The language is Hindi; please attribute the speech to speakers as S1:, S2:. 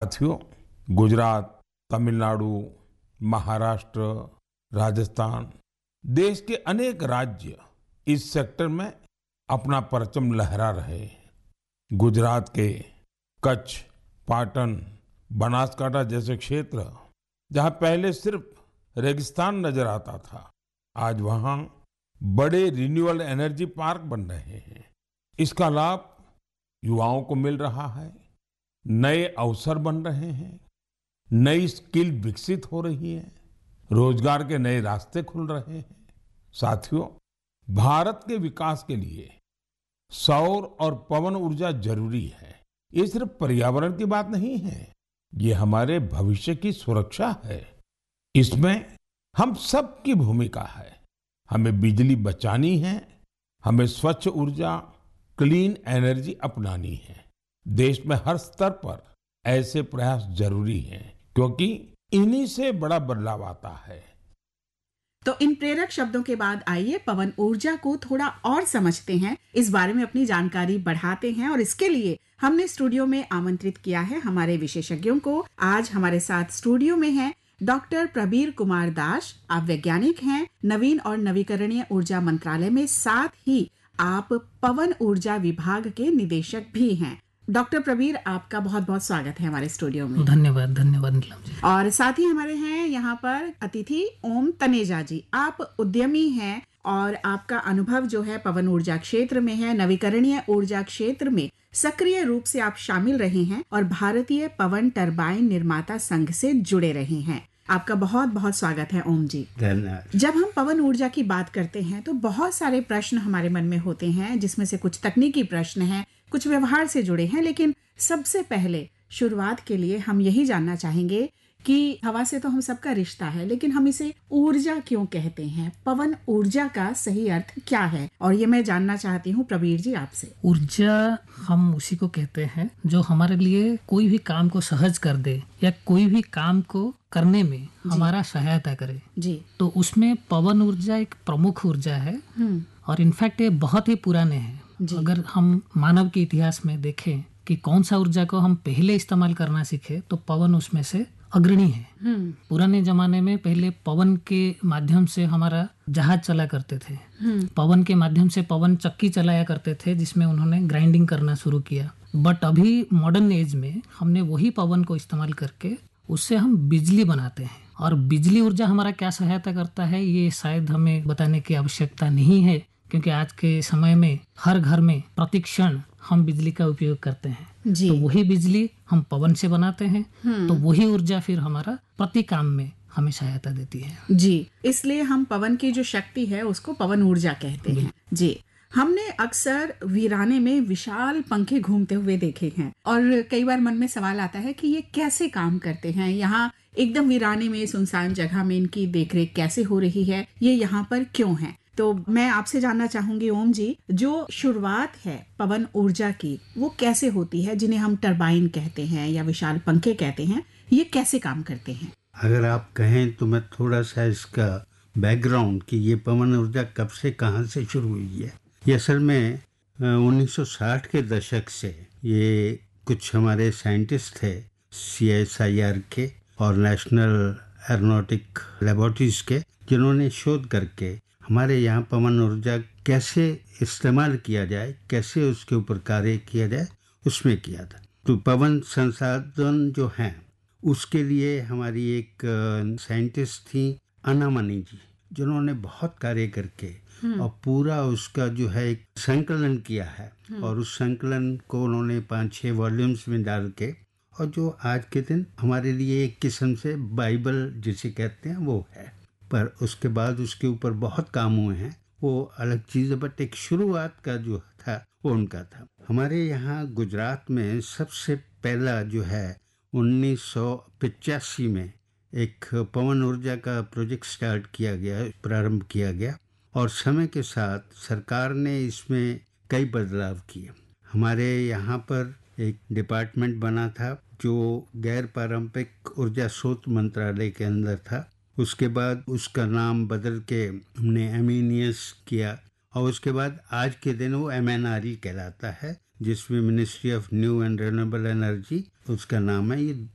S1: साथियों, गुजरात, तमिलनाडु, महाराष्ट्र, राजस्थान, देश के अनेक राज्य इस सेक्टर में अपना परचम लहरा रहे हैं। गुजरात के कच्छ, पाटन, बनासकांठा जैसे क्षेत्र, जहां पहले सिर्फ रेगिस्तान नजर आता था, आज वहां बड़े रिन्यूएबल एनर्जी पार्क बन रहे हैं। इसका लाभ युवाओं को मिल रहा है, नए अवसर बन रहे हैं, नई स्किल विकसित हो रही है, रोजगार के नए रास्ते खुल रहे हैं। साथियों, भारत के विकास के लिए सौर और पवन ऊर्जा जरूरी है। ये सिर्फ पर्यावरण की बात नहीं है, ये हमारे भविष्य की सुरक्षा है। इसमें हम सबकी भूमिका है। हमें बिजली बचानी है, हमें स्वच्छ ऊर्जा, क्लीन एनर्जी अपनानी है। देश में हर स्तर पर ऐसे प्रयास जरूरी हैं, क्योंकि इन्हीं से बड़ा बदलाव आता है।
S2: तो इन प्रेरक शब्दों के बाद आइए पवन ऊर्जा को थोड़ा और समझते हैं, इस बारे में अपनी जानकारी बढ़ाते हैं। और इसके लिए हमने स्टूडियो में आमंत्रित किया है हमारे विशेषज्ञों को। आज हमारे साथ स्टूडियो में हैं डॉक्टर प्रबीर कुमार दास। आप वैज्ञानिक हैं, नवीन और नवीकरणीय ऊर्जा मंत्रालय में, साथ ही आप पवन ऊर्जा विभाग के निदेशक भी हैं। डॉक्टर प्रबीर, आपका बहुत बहुत स्वागत है हमारे स्टूडियो में।
S3: धन्यवाद धन्यवाद नीलम जी।
S2: और साथ ही हमारे हैं यहाँ पर अतिथि ओम तनेजा जी। आप उद्यमी हैं और आपका अनुभव जो है पवन ऊर्जा क्षेत्र में है, नवीकरणीय ऊर्जा क्षेत्र में सक्रिय रूप से आप शामिल रहे हैं और भारतीय पवन टरबाइन निर्माता संघ से जुड़े रहे हैं। आपका बहुत बहुत स्वागत है ओम जी।
S4: धन्यवाद।
S2: जब हम पवन ऊर्जा की बात करते हैं तो बहुत सारे प्रश्न हमारे मन में होते हैं, जिसमें से कुछ तकनीकी प्रश्न हैं, कुछ व्यवहार से जुड़े हैं। लेकिन सबसे पहले शुरुआत के लिए हम यही जानना चाहेंगे कि हवा से तो हम सबका रिश्ता है, लेकिन हम इसे ऊर्जा क्यों कहते हैं? पवन ऊर्जा का सही अर्थ क्या है? और ये मैं जानना चाहती हूँ प्रबीर जी आपसे।
S3: ऊर्जा हम उसी को कहते हैं जो हमारे लिए कोई भी काम को सहज कर दे या कोई भी काम को करने में हमारा सहायता करे
S2: जी।
S3: तो उसमें पवन ऊर्जा एक प्रमुख ऊर्जा है। और इनफैक्ट ये बहुत ही पुराने हैं। अगर हम मानव के इतिहास में देखें कि कौन सा ऊर्जा को हम पहले इस्तेमाल करना सीखे तो पवन उसमें से अग्रणी है। पुराने जमाने में पहले पवन के माध्यम से हमारा जहाज चला करते थे, पवन के माध्यम से पवन चक्की चलाया करते थे, जिसमें उन्होंने ग्राइंडिंग करना शुरू किया। बट अभी मॉडर्न एज में हमने वही पवन को इस्तेमाल करके उससे हम बिजली बनाते हैं। और बिजली ऊर्जा हमारा क्या सहायता करता है ये शायद हमें बताने की आवश्यकता नहीं है, क्योंकि आज के समय में हर घर में प्रतिक्षण हम बिजली का उपयोग करते हैं। तो वही बिजली हम पवन से बनाते हैं, तो वही ऊर्जा फिर हमारा प्रति काम में हमें सहायता देती है
S2: जी। इसलिए हम पवन की जो शक्ति है उसको पवन ऊर्जा कहते हैं जी। हमने अक्सर वीराने में विशाल पंखे घूमते हुए देखे हैं और कई बार मन में सवाल आता है कि ये कैसे काम करते हैं, यहाँ एकदम वीराने में, सुनसान जगह में इनकी देखरेख कैसे हो रही है, ये यहाँ पर क्यों है? तो मैं आपसे जानना चाहूंगी ओम जी, जो शुरुआत है पवन ऊर्जा की वो कैसे होती है, जिन्हें हम टरबाइन कहते हैं या विशाल पंखे कहते हैं, ये कैसे काम करते हैं?
S4: अगर आप कहें तो मैं थोड़ा सा इसका बैकग्राउंड कि ये पवन ऊर्जा कब से कहां से शुरू हुई है। ये असल में 1960 के दशक से ये कुछ हमारे साइंटिस्ट थे CSIR के और नेशनल एरोनॉटिक लेबोरेटरीज के, जिन्होंने शोध करके हमारे यहाँ पवन ऊर्जा कैसे इस्तेमाल किया जाए, कैसे उसके ऊपर कार्य किया जाए, उसमें किया था। तो पवन संसाधन जो हैं उसके लिए हमारी एक साइंटिस्ट थी अनामनी जी, जिन्होंने बहुत कार्य करके और पूरा उसका जो है एक संकलन किया है। और उस संकलन को उन्होंने 5-6 वॉल्यूम्स में डाल के, और जो आज के दिन हमारे लिए एक किस्म से बाइबल जिसे कहते हैं वो है। पर उसके बाद उसके ऊपर बहुत काम हुए हैं, वो अलग चीज़ है। बट एक शुरुआत का जो था वो उनका था। हमारे यहाँ गुजरात में सबसे पहला जो है 1985 में एक पवन ऊर्जा का प्रोजेक्ट स्टार्ट किया गया, प्रारंभ किया गया। और समय के साथ सरकार ने इसमें कई बदलाव किए। हमारे यहाँ पर एक डिपार्टमेंट बना था जो गैर पारंपरिक ऊर्जा स्रोत मंत्रालय के अंदर था। उसके बाद उसका नाम बदल के हमने एमिनियस किया, और उसके बाद आज के दिन वो MNRE कहलाता है, जिसमें ministry of new and renewable energy उसका नाम है। ये